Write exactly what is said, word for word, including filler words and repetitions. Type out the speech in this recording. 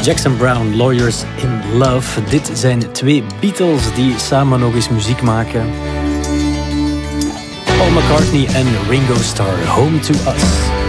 Jackson Browne, Lawyers in Love. Dit zijn twee Beatles die samen nog eens muziek maken. Paul McCartney en Ringo Starr, Home to Us.